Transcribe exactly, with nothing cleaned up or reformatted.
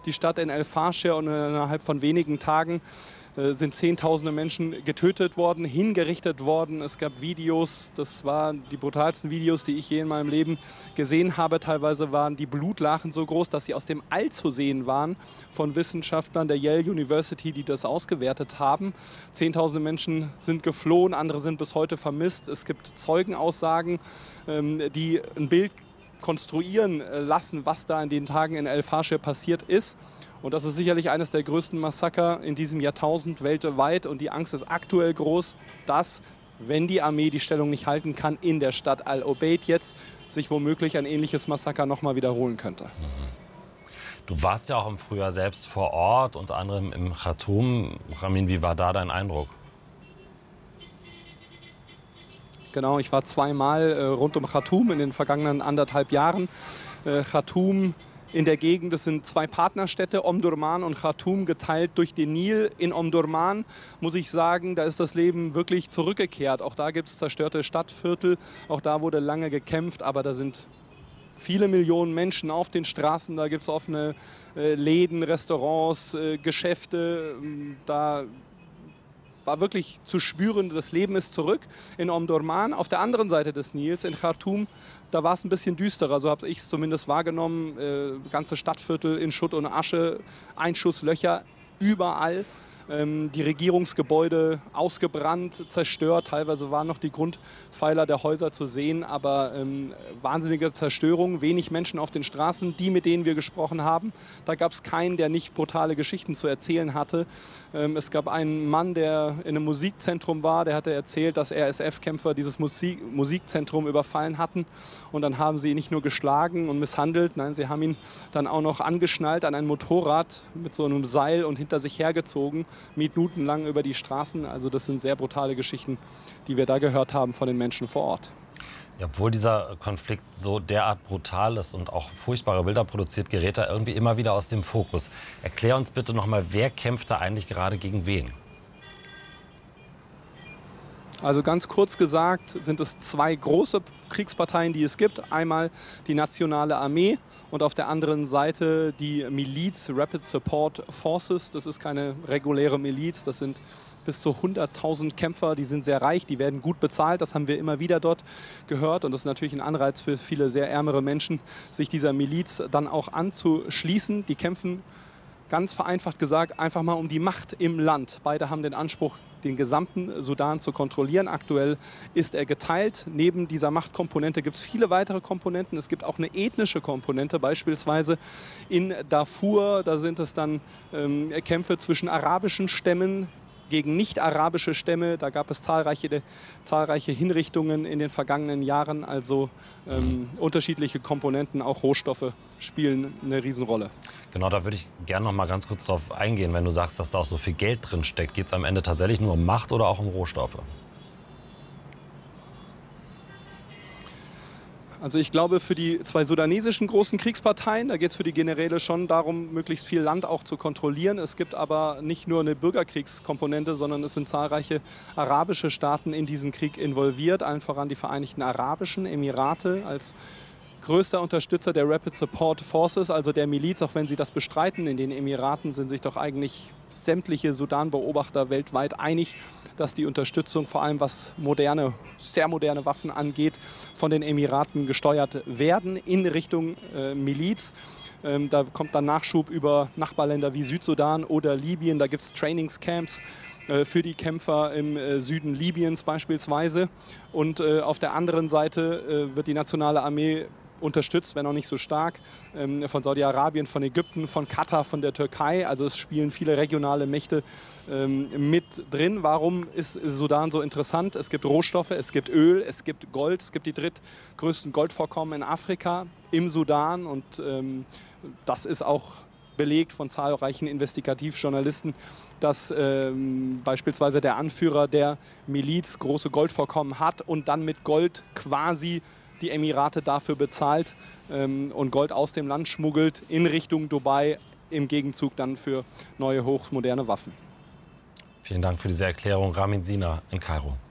die Stadt in El-Fasher und innerhalb von wenigen Tagen äh, sind Zehntausende Menschen getötet worden, hingerichtet worden. Es gab Videos, das waren die brutalsten Videos, die ich je in meinem Leben gesehen habe. Teilweise waren die Blutlachen so groß, dass sie aus dem All zu sehen waren von Wissenschaftlern der Yale University, die das ausgewertet haben. Zehntausende Menschen sind geflohen, andere sind bis heute vermisst. Es gibt Zeugenaussagen, ähm, die ein Bild konstruieren lassen, was da in den Tagen in El-Fasher passiert ist. Und das ist sicherlich eines der größten Massaker in diesem Jahrtausend weltweit. Und die Angst ist aktuell groß, dass, wenn die Armee die Stellung nicht halten kann, in der Stadt Al-Obeid jetzt sich womöglich ein ähnliches Massaker nochmal wiederholen könnte. Du warst ja auch im Frühjahr selbst vor Ort, unter anderem im Khartoum. Ramin, wie war da dein Eindruck? Genau, ich war zweimal äh, rund um Khartoum in den vergangenen anderthalb Jahren. Äh, Khartoum in der Gegend, das sind zwei Partnerstädte, Omdurman und Khartoum, geteilt durch den Nil. In Omdurman, muss ich sagen, da ist das Leben wirklich zurückgekehrt. Auch da gibt es zerstörte Stadtviertel, auch da wurde lange gekämpft, aber da sind viele Millionen Menschen auf den Straßen. Da gibt es offene äh, Läden, Restaurants, äh, Geschäfte, da war wirklich zu spüren, das Leben ist zurück in Omdurman. Auf der anderen Seite des Nils, in Khartoum, da war es ein bisschen düsterer, so habe ich es zumindest wahrgenommen. Äh, ganze Stadtviertel in Schutt und Asche, Einschusslöcher überall. Ähm, die Regierungsgebäude ausgebrannt, zerstört. Teilweise waren noch die Grundpfeiler der Häuser zu sehen, aber ähm, wahnsinnige Zerstörung, wenig Menschen auf den Straßen. Die, mit denen wir gesprochen haben, da gab es keinen, der nicht brutale Geschichten zu erzählen hatte. Ähm, es gab einen Mann, der in einem Musikzentrum war, der hatte erzählt, dass R S F-Kämpfer dieses Musik Musikzentrum überfallen hatten. Und dann haben sie ihn nicht nur geschlagen und misshandelt, nein, sie haben ihn dann auch noch angeschnallt an ein Motorrad mit so einem Seil und hinter sich hergezogen, minutenlang über die Straßen. Also das sind sehr brutale Geschichten, die wir da gehört haben von den Menschen vor Ort. Ja, obwohl dieser Konflikt so derart brutal ist und auch furchtbare Bilder produziert, gerät er irgendwie immer wieder aus dem Fokus. Erklär uns bitte noch mal, wer kämpft da eigentlich gerade gegen wen? Also ganz kurz gesagt sind es zwei große Kriegsparteien, die es gibt. Einmal die nationale Armee und auf der anderen Seite die Miliz Rapid Support Forces. Das ist keine reguläre Miliz, das sind bis zu hunderttausend Kämpfer, die sind sehr reich, die werden gut bezahlt, das haben wir immer wieder dort gehört. Und das ist natürlich ein Anreiz für viele sehr ärmere Menschen, sich dieser Miliz dann auch anzuschließen. Die kämpfen, ganz vereinfacht gesagt, einfach mal um die Macht im Land. Beide haben den Anspruch, den gesamten Sudan zu kontrollieren. Aktuell ist er geteilt. Neben dieser Machtkomponente gibt es viele weitere Komponenten. Es gibt auch eine ethnische Komponente, beispielsweise in Darfur. Da sind es dann ähm, Kämpfe zwischen arabischen Stämmen gegen nicht-arabische Stämme. Da gab es zahlreiche, zahlreiche Hinrichtungen in den vergangenen Jahren. Also ähm, unterschiedliche Komponenten, auch Rohstoffe, spielen eine Riesenrolle. Genau, da würde ich gerne noch mal ganz kurz darauf eingehen. Wenn du sagst, dass da auch so viel Geld drin steckt, geht es am Ende tatsächlich nur um Macht oder auch um Rohstoffe? Also ich glaube, für die zwei sudanesischen großen Kriegsparteien, da geht es für die Generäle schon darum, möglichst viel Land auch zu kontrollieren. Es gibt aber nicht nur eine Bürgerkriegskomponente, sondern es sind zahlreiche arabische Staaten in diesen Krieg involviert, allen voran die Vereinigten Arabischen Emirate als größter Unterstützer der Rapid Support Forces, also der Miliz, auch wenn sie das bestreiten. In den Emiraten sind sich doch eigentlich sämtliche Sudan-Beobachter weltweit einig, dass die Unterstützung, vor allem was moderne, sehr moderne Waffen angeht, von den Emiraten gesteuert werden in Richtung äh, Miliz. Ähm, da kommt dann Nachschub über Nachbarländer wie Südsudan oder Libyen. Da gibt es Trainingscamps äh, für die Kämpfer im äh, Süden Libyens beispielsweise. Und äh, auf der anderen Seite äh, wird die nationale Armee unterstützt, wenn auch nicht so stark, ähm, von Saudi-Arabien, von Ägypten, von Katar, von der Türkei. Also es spielen viele regionale Mächte ähm, mit drin. Warum ist Sudan so interessant? Es gibt Rohstoffe, es gibt Öl, es gibt Gold, es gibt die drittgrößten Goldvorkommen in Afrika, im Sudan. Und ähm, das ist auch belegt von zahlreichen Investigativjournalisten, dass ähm, beispielsweise der Anführer der Miliz große Goldvorkommen hat und dann mit Gold quasi die Emirate dafür bezahlt ähm, und Gold aus dem Land schmuggelt in Richtung Dubai, im Gegenzug dann für neue hochmoderne Waffen. Vielen Dank für diese Erklärung, Ramin Sina in Kairo.